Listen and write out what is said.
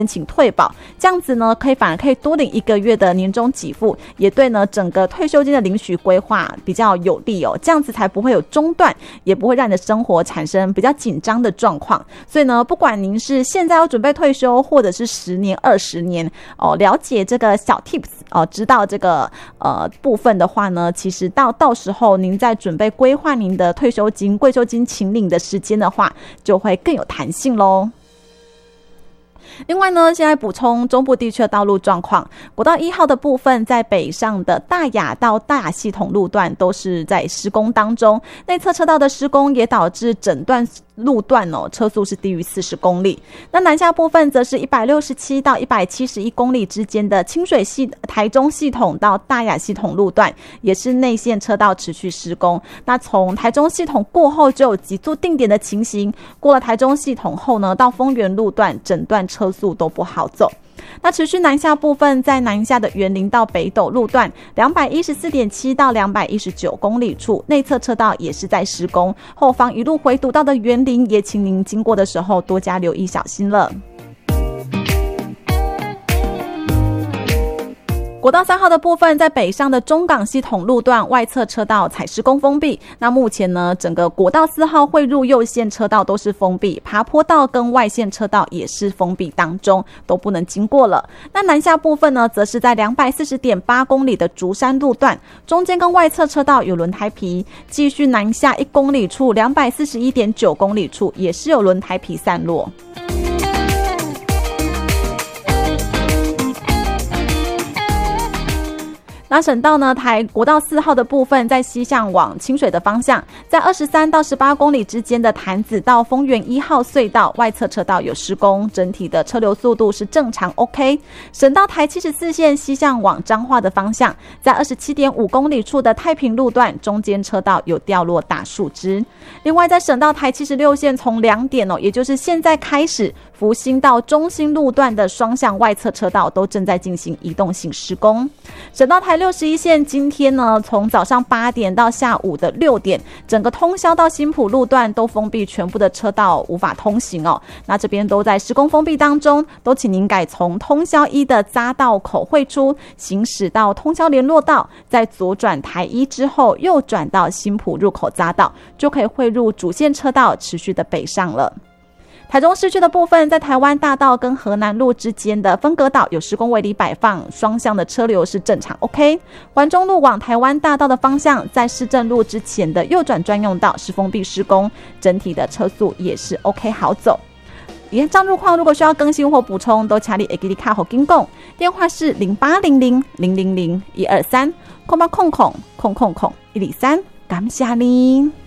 请退保，这样子呢反而可以多领1个月的年终给付，也对呢整个退休金的领取规划比较有利哦，这样子才不会有中断，也不会让你的生活产生比较紧张的状况。所以呢，不管您是现在要准备退休，或者是10年、20年了解这个小 tips 知道这个部分的话呢，其实到时候您在准备规划您的退休金、贵休金请领的时间的话，就会更有弹性咯。另外呢，现在补充中部地区的道路状况，国道1号的部分在北上的大雅到大雅系统路段都是在施工当中，内侧车道的施工也导致整段路段车速是低于40公里。那南下部分则是167到171公里之间的清水系台中系统到大雅系统路段，也是内线车道持续施工。那从台中系统过后就有急速定点的情形，过了台中系统后呢，到丰原路段整段车速都不好走。那持续南下部分，在南下的员林到北斗路段 214.7 到219公里处，内侧车道也是在施工，后方一路回堵到的员林，也请您经过的时候多加留意小心了。国道3号的部分，在北上的中港系统路段外侧车道采施工封闭。那目前呢，整个国道4号汇入右线车道都是封闭，爬坡道跟外线车道也是封闭当中，都不能经过了。那南下部分呢，则是在 240.8 公里的竹山路段，中间跟外侧车道有轮胎皮，继续南下1公里处 241.9 公里处也是有轮胎皮散落。那省道呢，国道4号的部分，在西向往清水的方向，在23到18公里之间的潭子到丰原1号隧道外侧车道有施工，整体的车流速度是正常 OK。省道台74线西向往彰化的方向，在 27.5 公里处的太平路段中间车道有掉落大树枝。另外在省道台76线从2点也就是现在开始，福兴到中兴路段的双向外侧车道都正在进行移动性施工。省道台61线今天呢，从早上8点到下午的6点，整个通宵到新埔路段都封闭，全部的车道无法通行哦。那这边都在施工封闭当中，都请您改从通宵1的匝道口汇出，行驶到通宵联络道，再左转台1之后，右转到新埔入口匝道，就可以汇入主线车道，持续的北上了。台中市区的部分，在台湾大道跟河南路之间的分隔岛有施工围篱摆放，双向的车流是正常 OK。环中路往台湾大道的方向，在市政路之前的右转专用道是封闭施工，整体的车速也是 OK 好走。以上路况如果需要更新或补充，都请你会记得卡给金讲，电话是0800000123，0800000123，感谢你。